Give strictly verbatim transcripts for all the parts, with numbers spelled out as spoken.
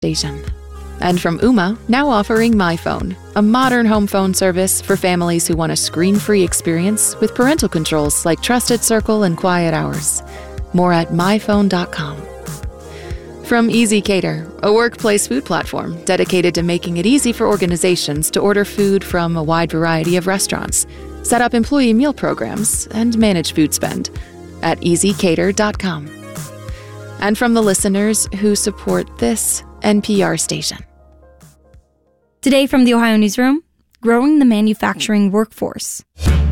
Station. And from Ooma, now offering MyPhone, a modern home phone service for families who want a screen-free experience with parental controls like Trusted Circle and Quiet Hours. More at my phone dot com. From ezCater, a workplace food platform dedicated to making it easy for organizations to order food from a wide variety of restaurants, set up employee meal programs, and manage food spend at easy cater dot com. And from the listeners who support this N P R station. Today from the Ohio Newsroom, growing the manufacturing workforce.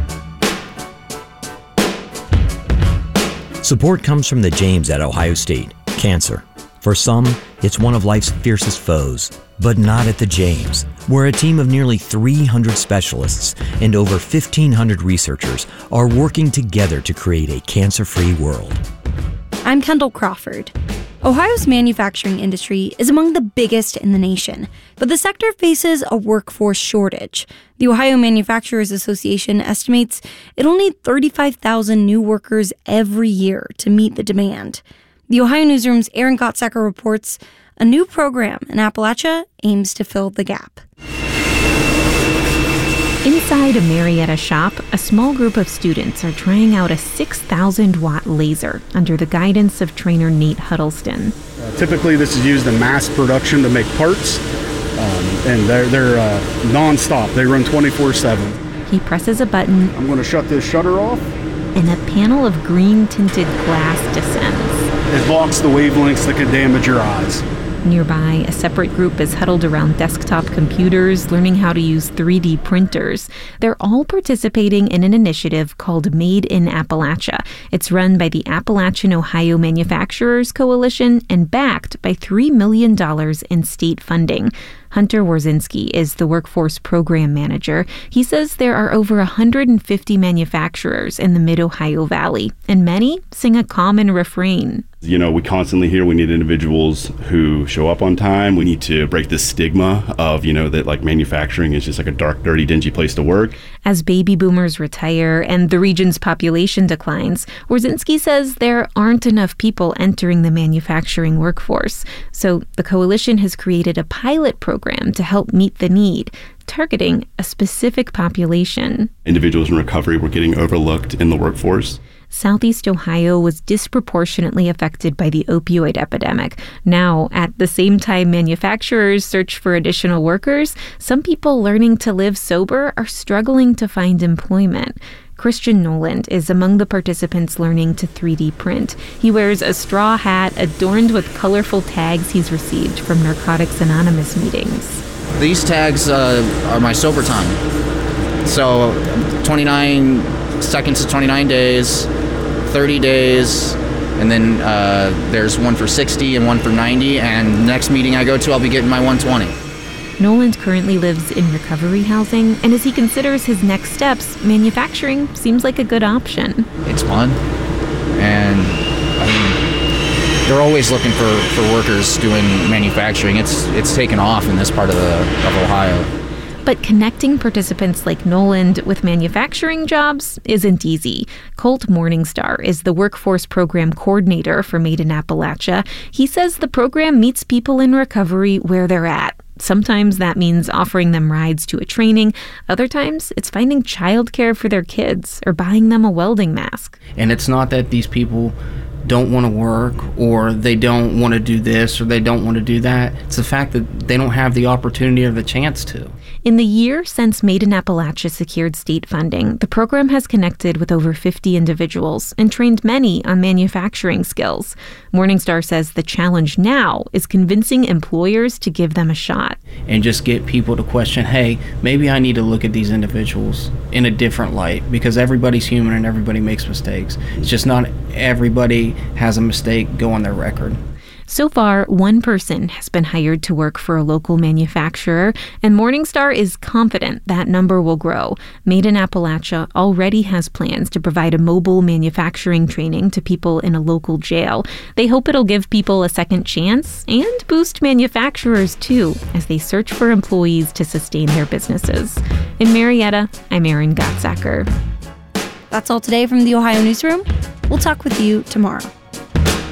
Support comes from the James at Ohio State. Cancer. For some, it's one of life's fiercest foes, but not at the James, where a team of nearly three hundred specialists and over fifteen hundred researchers are working together to create a cancer-free world. I'm Kendall Crawford. Ohio's manufacturing industry is among the biggest in the nation, but the sector faces a workforce shortage. The Ohio Manufacturers Association estimates it'll need thirty-five thousand new workers every year to meet the demand. The Ohio Newsroom's Aaron Gottsacker reports a new program in Appalachia aims to fill the gap. Inside a Marietta shop, a small group of students are trying out a six thousand watt laser under the guidance of trainer Nate Huddleston. Uh, typically, this is used in mass production to make parts, um, and they're, they're uh, non-stop. They run twenty-four seven. He presses a button. I'm going to shut this shutter off. And a panel of green-tinted glass descends. It blocks the wavelengths that could damage your eyes. Nearby, a separate group is huddled around desktop computers, learning how to use three D printers. They're all participating in an initiative called Made in Appalachia. It's run by the Appalachian Ohio Manufacturers Coalition and backed by three million dollars in state funding. Hunter Warzinski is the workforce program manager. He says there are over one hundred fifty manufacturers in the Mid-Ohio Valley, and many sing a common refrain. You know, we constantly hear we need individuals who show up on time. We need to break this stigma of, you know, that like manufacturing is just like a dark, dirty, dingy place to work. As baby boomers retire and the region's population declines, Warzinski says there aren't enough people entering the manufacturing workforce. So the coalition has created a pilot program to help meet the need, targeting a specific population. Individuals in recovery were getting overlooked in the workforce. Southeast Ohio was disproportionately affected by the opioid epidemic. Now, at the same time manufacturers search for additional workers, some people learning to live sober are struggling to find employment. Christian Noland is among the participants learning to three D print. He wears a straw hat adorned with colorful tags he's received from Narcotics Anonymous meetings. These tags uh, are my sober time. So twenty-nine seconds to twenty-nine days, thirty days, and then uh, there's one for sixty and one for ninety, and next meeting I go to, I'll be getting my one twenty. Noland currently lives in recovery housing, and as he considers his next steps, manufacturing seems like a good option. It's fun, and I mean, they're always looking for, for workers doing manufacturing. It's it's taken off in this part of the of Ohio. But connecting participants like Noland with manufacturing jobs isn't easy. Colt Morningstar is the workforce program coordinator for Made in Appalachia. He says the program meets people in recovery where they're at. Sometimes that means offering them rides to a training. Other times, it's finding childcare for their kids or buying them a welding mask. And it's not that these people don't want to work or they don't want to do this or they don't want to do that. It's the fact that they don't have the opportunity or the chance to. In the year since Made in Appalachia secured state funding, the program has connected with over fifty individuals and trained many on manufacturing skills. Morningstar says the challenge now is convincing employers to give them a shot. And just get people to question, hey, maybe I need to look at these individuals in a different light, because everybody's human and everybody makes mistakes. It's just not everybody has a mistake go on their record. So far, one person has been hired to work for a local manufacturer, and Morningstar is confident that number will grow. Made in Appalachia already has plans to provide a mobile manufacturing training to people in a local jail. They hope it'll give people a second chance and boost manufacturers, too, as they search for employees to sustain their businesses. In Marietta, I'm Aaron Gottsacker. That's all today from the Ohio Newsroom. We'll talk with you tomorrow.